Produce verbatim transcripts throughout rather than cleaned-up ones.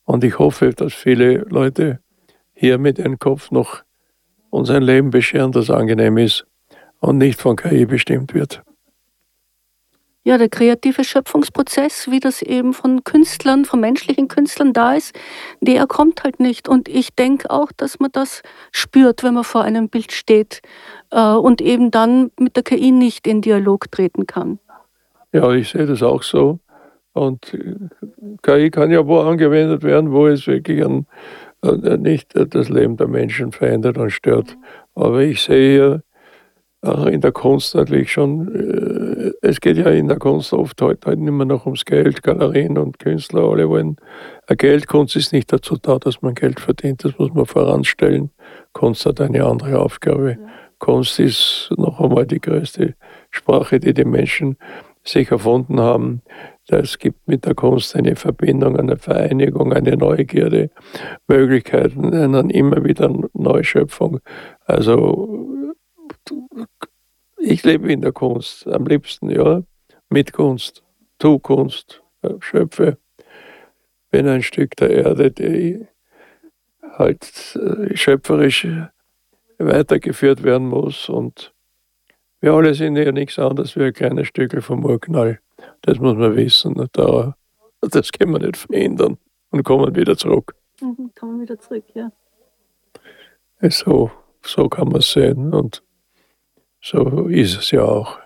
Und ich hoffe, dass viele Leute hier mit ihrem Kopf noch uns ein Leben bescheren, das angenehm ist und nicht von K I bestimmt wird. Ja, der kreative Schöpfungsprozess, wie das eben von Künstlern, von menschlichen Künstlern da ist, der kommt halt nicht. Und ich denke auch, dass man das spürt, wenn man vor einem Bild steht äh, und eben dann mit der K I nicht in Dialog treten kann. Ja, ich sehe das auch so. Und K I kann ja wo angewendet werden, wo es wirklich an, äh, nicht das Leben der Menschen verändert und stört. Aber ich sehe hier auch in der Kunst natürlich schon, äh, es geht ja in der Kunst oft heute halt nicht mehr noch ums Geld, Galerien und Künstler, alle wollen Geld. Kunst ist nicht dazu da, dass man Geld verdient, das muss man voranstellen. Kunst hat eine andere Aufgabe. Ja. Kunst ist noch einmal die größte Sprache, die die Menschen sich erfunden haben. Es gibt mit der Kunst eine Verbindung, eine Vereinigung, eine Neugierde, Möglichkeiten, eine immer wieder Neuschöpfung. Also ich lebe in der Kunst, am liebsten, ja, mit Kunst, tu Kunst, schöpfe, bin ein Stück der Erde, die halt schöpferisch weitergeführt werden muss und wir alle sind ja nichts anderes wie ein kleines Stückchen vom Urknall. Das muss man wissen. Das können wir nicht verhindern und kommen wieder zurück. Mhm, kommen wieder zurück, ja. So, so kann man es sehen und so ist es ja auch.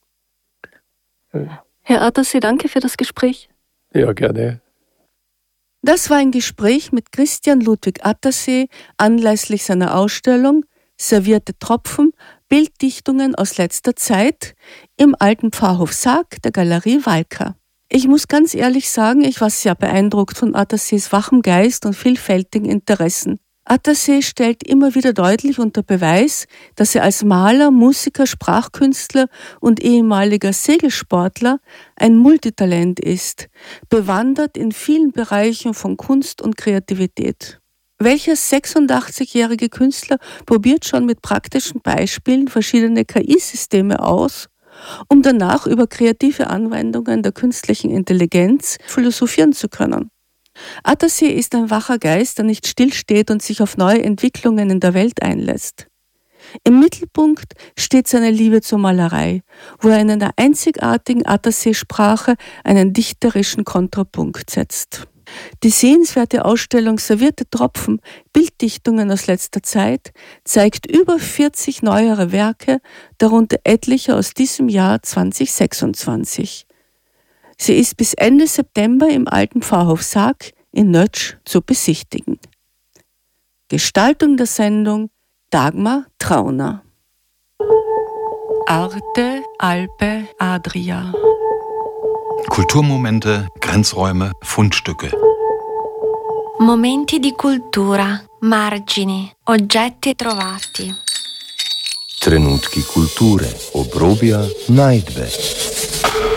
Herr Attersee, danke für das Gespräch. Ja, gerne. Das war ein Gespräch mit Christian Ludwig Attersee anlässlich seiner Ausstellung Servierte Tropfen, Bilddichtungen aus letzter Zeit im alten Pfarrhof Saag der Galerie Walker. Ich muss ganz ehrlich sagen, ich war sehr beeindruckt von Attersees wachem Geist und vielfältigen Interessen. Attersee stellt immer wieder deutlich unter Beweis, dass er als Maler, Musiker, Sprachkünstler und ehemaliger Segelsportler ein Multitalent ist, bewandert in vielen Bereichen von Kunst und Kreativität. Welcher sechsundachtzigjährige Künstler probiert schon mit praktischen Beispielen verschiedene K I-Systeme aus, um danach über kreative Anwendungen der künstlichen Intelligenz philosophieren zu können? Attersee ist ein wacher Geist, der nicht stillsteht und sich auf neue Entwicklungen in der Welt einlässt. Im Mittelpunkt steht seine Liebe zur Malerei, wo er in einer einzigartigen Attersee-Sprache einen dichterischen Kontrapunkt setzt. Die sehenswerte Ausstellung Servierte Tropfen, Bilddichtungen aus letzter Zeit zeigt über vierzig neuere Werke, darunter etliche aus diesem Jahr zweitausendsechsundzwanzig. Sie ist bis Ende September im alten Pfarrhof Saag in Nötsch zu besichtigen. Gestaltung der Sendung Dagmar Trauner. Arte, Alpe, Adria. Kulturmomente, Grenzräume, Fundstücke. Momenti di cultura, margini, oggetti trovati. Trenutki kulture, obrobja, najdbe.